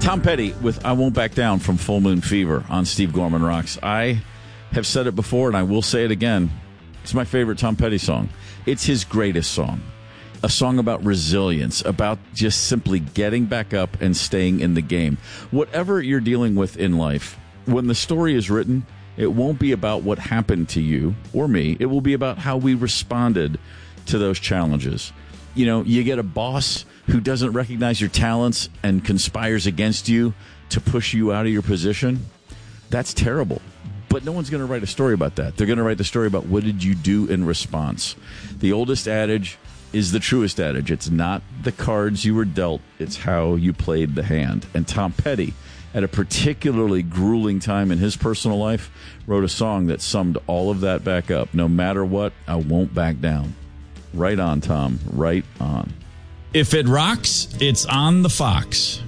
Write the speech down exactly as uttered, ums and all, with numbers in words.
Tom Petty with I Won't Back Down from Full Moon Fever on Steve Gorman Rocks. I have said it before, and I will say it again. It's my favorite Tom Petty song. It's his greatest song. A song about resilience, about just simply getting back up and staying in the game. Whatever you're dealing with in life, when the story is written, it won't be about what happened to you or me. It will be about how we responded to those challenges. You know, you get a boss who doesn't recognize your talents and conspires against you to push you out of your position. That's terrible. But no one's going to write a story about that. They're going to write the story about what did you do in response. The oldest adage is the truest adage. It's not the cards you were dealt, it's how you played the hand. And Tom Petty, at a particularly grueling time in his personal life, wrote a song that summed all of that back up. No matter what, I won't back down. Right on, Tom. Right on. If it rocks, it's on the Fox.